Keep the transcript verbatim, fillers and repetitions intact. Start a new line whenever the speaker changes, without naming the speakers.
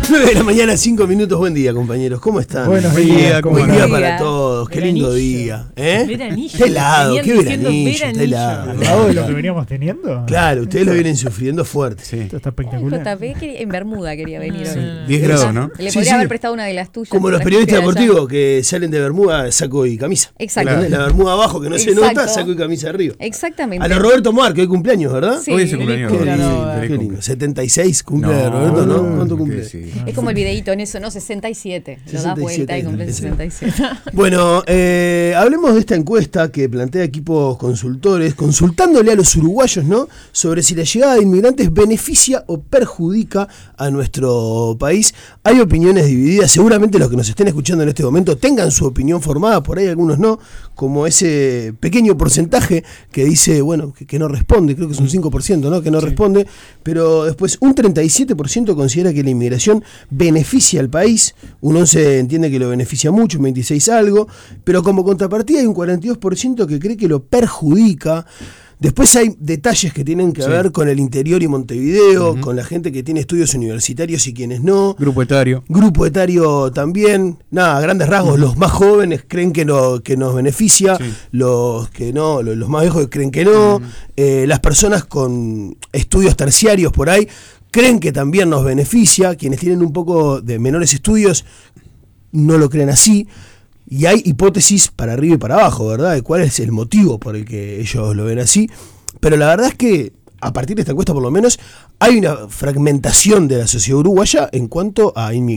nueve de la mañana, cinco minutos. Buen día, compañeros. ¿Cómo están?
Buenos días.
Buen
¿Cómo
día
están?
para todos. Qué lindo día. ¿Eh?
Veranillo.
Está helado,
Venían
qué
diciendo
veranillo. Está
veranillo.
helado.
¿Al lado de lo que veníamos teniendo?
Claro, ustedes lo vienen sufriendo fuerte.
Sí.
Esto está
J
espectacular.
P quería- en Bermuda quería venir
Sí.
hoy.
diez grados, ¿no?
Le
Sí,
podría
sí.
haber prestado una de las tuyas.
Como los
para
periodistas
que vaya.
deportivos que salen de Bermuda, saco y camisa.
Exacto.
¿Entendés? La Bermuda abajo que no se
Exacto.
nota, saco y camisa arriba.
Exactamente.
A los Roberto Moar, que hoy cumpleaños, ¿verdad?
Sí.
Hoy es el cumpleaños.
Qué
Feliz
lindo,
cumpleaños.
qué
Feliz
lindo. setenta y seis cumple
No,
Roberto, ¿no?
no,
¿Cuánto
que
cumple?
sí.
Es como el videíto en eso, ¿no? sesenta y siete. Lo das vuelta y cumple
sesenta y siete.
sesenta y siete.
Bueno, eh, hablemos de esta encuesta que plantea equipos consultores, consultándole a los uruguayos, ¿no? Sobre si la llegada de inmigrantes beneficia o perjudica a nuestro país. Hay opiniones divididas, seguramente los que nos estén escuchando en este momento tengan su opinión formada, por ahí algunos no, como ese pequeño porcentaje que dice, bueno, que, que no responde, creo que es un cinco por ciento, ¿no? Que no
Sí.
responde, pero después un treinta y siete por ciento considera que la inmigración beneficia al país, un once por ciento entiende que lo beneficia mucho, un veintiséis por ciento algo, pero como contrapartida hay un cuarenta y dos por ciento que cree que lo perjudica. Después hay detalles que tienen que
Sí.
ver con el interior y Montevideo,
Ujú.
con la gente que tiene estudios universitarios y quienes no.
Grupo etario.
Grupo etario también, nada, a grandes rasgos, los más jóvenes creen que, no, que nos beneficia,
Sí.
los que no, los, los más viejos creen que no, eh, las personas con estudios terciarios por ahí creen que también nos beneficia, quienes tienen un poco de menores estudios no lo creen así. Y hay hipótesis para arriba y para abajo, ¿verdad? De cuál es el motivo por el que ellos lo ven así. Pero la verdad es que, a partir de esta encuesta por lo menos, hay una fragmentación de la sociedad uruguaya en cuanto a inmigración.